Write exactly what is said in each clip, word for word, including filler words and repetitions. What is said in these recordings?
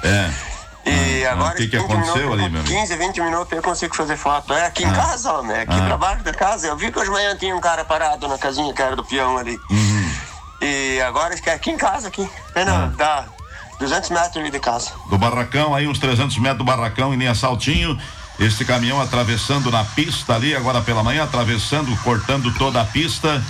É. E ah, agora, o que que aconteceu ali, meu amigo? quinze, vinte minutos eu consigo fazer foto. É aqui em ah. casa, homem. É aqui ah. pra baixo da casa. Eu vi que hoje de manhã tinha um cara parado na casinha que era do peão ali. Uhum. E agora é aqui em casa, aqui. É, não, ah. dá duzentos metros ali de casa. Do barracão, aí uns trezentos metros do barracão em linha Saltinho. Este caminhão atravessando na pista ali, agora pela manhã, atravessando, cortando toda a pista.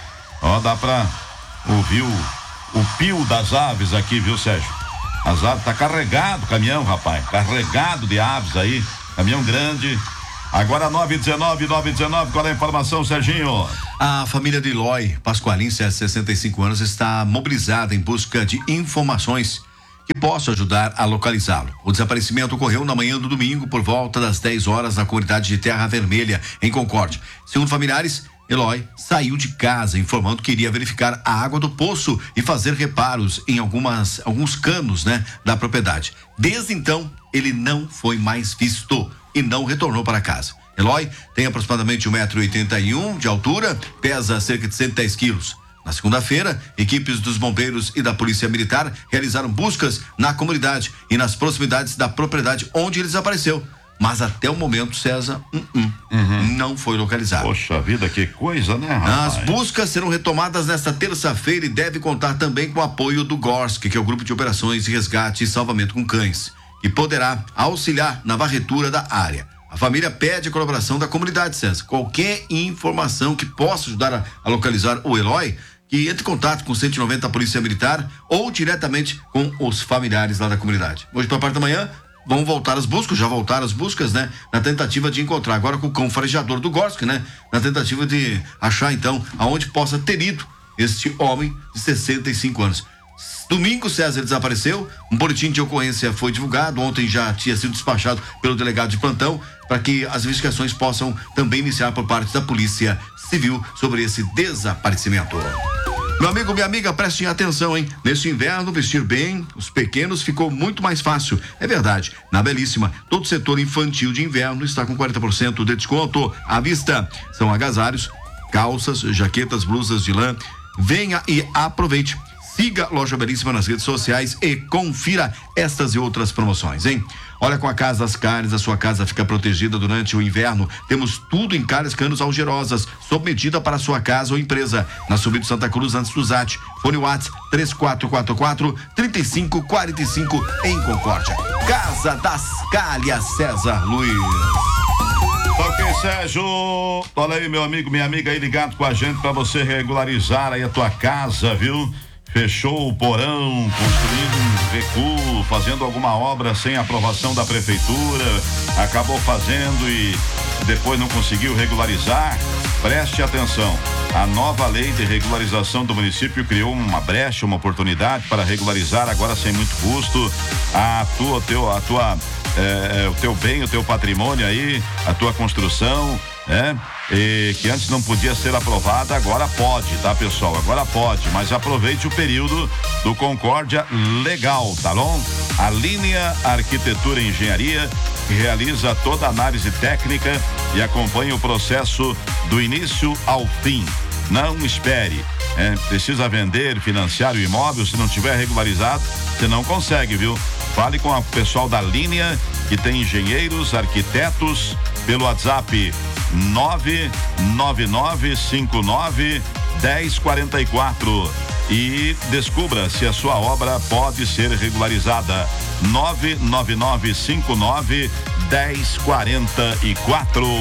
Ó, dá pra ouvir o, o pio das aves aqui, viu, Sérgio? As aves, tá carregado o caminhão, rapaz, carregado de aves aí, caminhão grande. Agora nove e dezenove, nove e dezenove, qual é a informação, Serginho? A família de Eloy Pasqualin, sessenta e cinco anos, está mobilizada em busca de informações que possam ajudar a localizá-lo. O desaparecimento ocorreu na manhã do domingo por volta das dez horas na comunidade de Terra Vermelha, em Concórdia. Segundo familiares, Eloy saiu de casa informando que iria verificar a água do poço e fazer reparos em algumas, alguns canos, né, da propriedade. Desde então, ele não foi mais visto e não retornou para casa. Eloy tem aproximadamente um metro e oitenta e um de altura, pesa cerca de cento e dez quilos. Na segunda-feira, equipes dos bombeiros e da Polícia Militar realizaram buscas na comunidade e nas proximidades da propriedade onde ele desapareceu. Mas até o momento, César, uh -uh, uhum. não foi localizado. Poxa vida, que coisa, né, rapaz? As buscas serão retomadas nesta terça-feira e deve contar também com o apoio do Gorsk, que é o Grupo de Operações de Resgate e Salvamento com Cães, que poderá auxiliar na varredura da área. A família pede a colaboração da comunidade, César. Qualquer informação que possa ajudar a, a localizar o Eloy, que entre em contato com o cento e noventa Polícia Militar ou diretamente com os familiares lá da comunidade. Hoje, para a parte da manhã, vão voltar as buscas, já voltaram as buscas, né? Na tentativa de encontrar, agora com o cão farejador do Gorsk, né? Na tentativa de achar, então, aonde possa ter ido este homem de sessenta e cinco anos. Domingo, César desapareceu, um boletim de ocorrência foi divulgado, ontem já tinha sido despachado pelo delegado de plantão, para que as investigações possam também iniciar por parte da Polícia Civil sobre esse desaparecimento. Meu amigo, minha amiga, prestem atenção, hein? Neste inverno, vestir bem os pequenos ficou muito mais fácil. É verdade. Na Belíssima, todo o setor infantil de inverno está com quarenta por cento de desconto à vista. São agasalhos, calças, jaquetas, blusas de lã. Venha e aproveite. Siga Loja Belíssima nas redes sociais e confira estas e outras promoções, hein? Olha, com a Casa das Carnes, a sua casa fica protegida durante o inverno. Temos tudo em carnes canos algerosas, sob medida para a sua casa ou empresa. Na Subida de Santa Cruz, antes do Zate. Fone WhatsApp três quatro quatro quatro, três cinco quatro cinco em Concórdia. Casa das Calhas, César Luiz. Ok, Sérgio, olha aí, meu amigo, minha amiga aí ligado com a gente para você regularizar aí a tua casa, viu? Fechou o porão, construindo um recuo, fazendo alguma obra sem aprovação da prefeitura, acabou fazendo e depois não conseguiu regularizar. Preste atenção, a nova lei de regularização do município criou uma brecha, uma oportunidade para regularizar agora sem muito custo a tua, teu, a tua, é, o teu bem, o teu patrimônio aí, a tua construção, né? E que antes não podia ser aprovada, agora pode, tá, pessoal? Agora pode, mas aproveite o período do Concórdia Legal, tá bom? A Linha Arquitetura e Engenharia, que realiza toda a análise técnica e acompanha o processo do início ao fim. Não espere, é, precisa vender, financiar o imóvel, se não tiver regularizado, você não consegue, viu? Fale com o pessoal da Linha, que tem engenheiros, arquitetos, pelo WhatsApp nove nove nove cinco nove um zero quatro quatro e descubra se a sua obra pode ser regularizada. Nove nove nove cinco nove um zero quatro quatro.